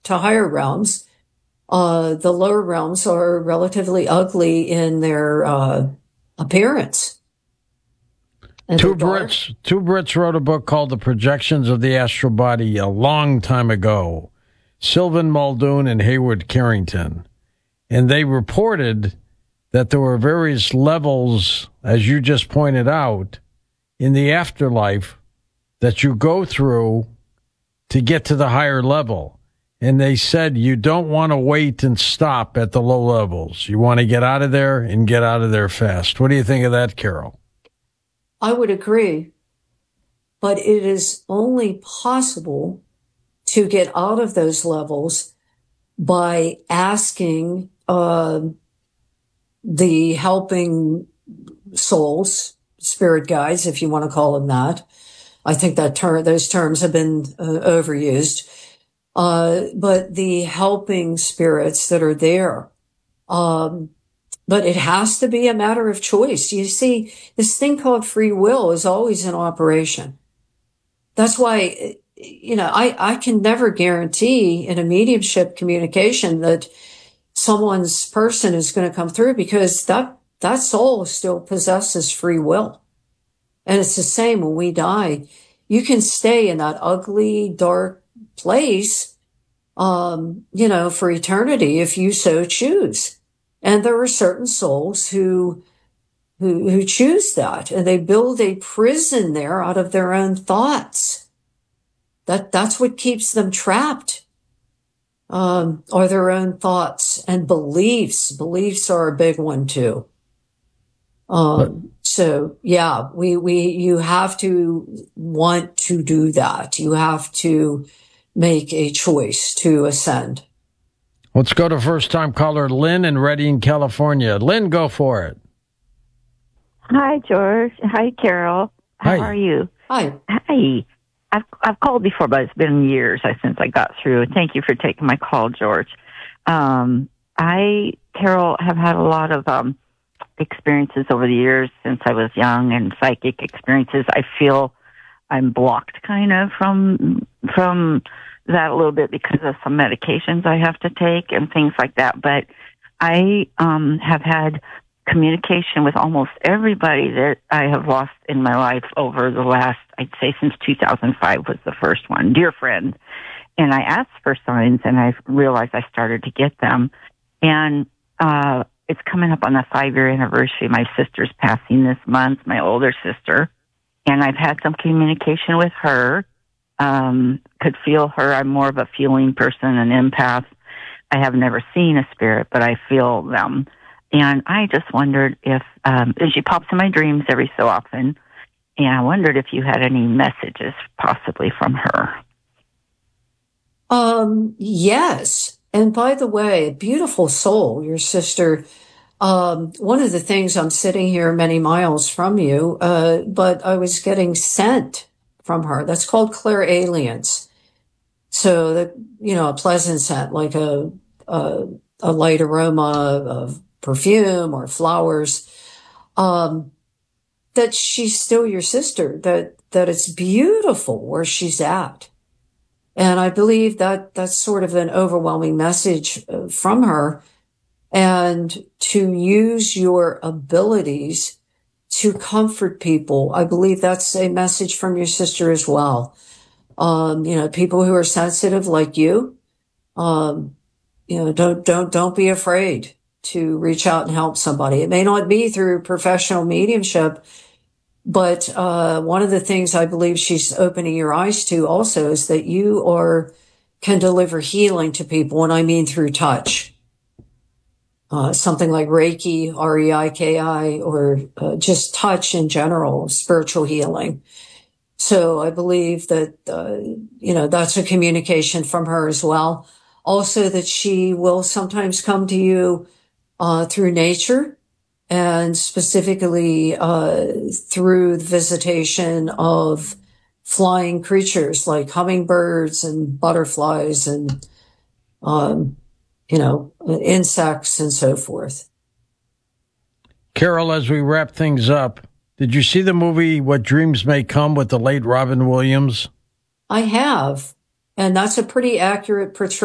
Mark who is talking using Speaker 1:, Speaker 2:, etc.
Speaker 1: to higher realms. The lower realms are relatively ugly in their appearance. And
Speaker 2: Two Brits wrote a book called The Projections of the Astral Body a long time ago. Sylvan Muldoon and Hayward Carrington. And they reported that there were various levels, as you just pointed out, in the afterlife that you go through to get to the higher level. And they said you don't want to wait and stop at the low levels. You want to get out of there and get out of there fast. What do you think of that, Carol?
Speaker 1: I would agree. But it is only possible to get out of those levels by asking the helping souls, spirit guides, if you want to call them that. I think that those terms have been overused. But the helping spirits that are there. But it has to be a matter of choice. You see, this thing called free will is always in operation. That's why, I can never guarantee in a mediumship communication that someone's person is going to come through, because that soul still possesses free will. And it's the same when we die. You can stay in that ugly, dark place, for eternity if you so choose. And there are certain souls who choose that, and they build a prison there out of their own thoughts. That's what keeps them trapped, are their own thoughts and beliefs. Beliefs are a big one too. So yeah, you have to want to do that. You have to make a choice to ascend.
Speaker 2: Let's go to first-time caller Lynn in Redding, California. Lynn, go for it.
Speaker 3: Hi, George. Hi, Carol. How are you?
Speaker 1: Hi.
Speaker 3: Hi. I've called before, but it's been years since I got through. Thank you for taking my call, George. Carol, have had a lot of experiences over the years since I was young, and psychic experiences. I feel I'm blocked kind of from that a little bit because of some medications I have to take and things like that. But I have had communication with almost everybody that I have lost in my life over the last, I'd say since 2005 was the first one, dear friend. And I asked for signs, and I realized I started to get them. And it's coming up on the 5-year anniversary. My sister's passing this month, my older sister. And I've had some communication with her. Could feel her. I'm more of a feeling person, an empath. I have never seen a spirit, but I feel them. And I just wondered if, and she pops in my dreams every so often, and I wondered if you had any messages possibly from her.
Speaker 1: Yes. And by the way, beautiful soul, your sister. One of the things, I'm sitting here many miles from you, but I was getting sent from her. That's called clairalience. So that, a pleasant scent, like a light aroma of perfume or flowers, that she's still your sister, that it's beautiful where she's at. And I believe that that's sort of an overwhelming message from her, and to use your abilities to comfort people. I believe that's a message from your sister as well. People who are sensitive like you, don't be afraid to reach out and help somebody. It may not be through professional mediumship, but one of the things I believe she's opening your eyes to also is that you can deliver healing to people, and I mean through touch. Something like Reiki, Reiki, or just touch in general, spiritual healing. So I believe that, that's a communication from her as well. Also that she will sometimes come to you through nature, and specifically through the visitation of flying creatures like hummingbirds and butterflies and, insects and so forth.
Speaker 2: Carol, as we wrap things up, did you see the movie What Dreams May Come with the late Robin Williams?
Speaker 1: I have, and that's a pretty accurate portrayal